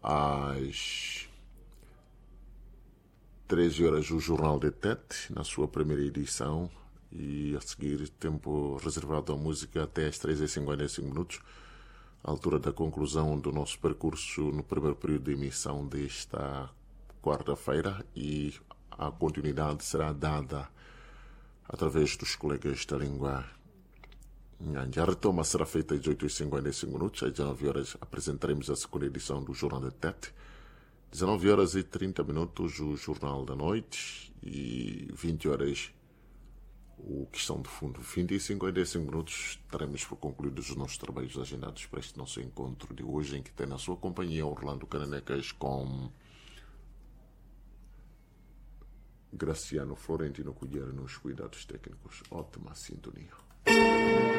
Às 13 horas, o Jornal de Tete, na sua primeira edição. E a seguir, tempo reservado à música até às 13h55, à altura da conclusão do nosso percurso no primeiro período de emissão desta quarta-feira. E a continuidade será dada através dos colegas da língua Nhanja. A retoma será feita às 18h55. Às 19 horas apresentaremos a segunda edição do Jornal de Tete. 19h30, o Jornal da Noite. E 20 horas, o Questão de Fundo. 55 estaremos por concluídos os nossos trabalhos agendados para este nosso encontro de hoje, em que tem na sua companhia Orlando Cananecas com Graciano Florentino Colher nos cuidados técnicos. Ótima sintonia.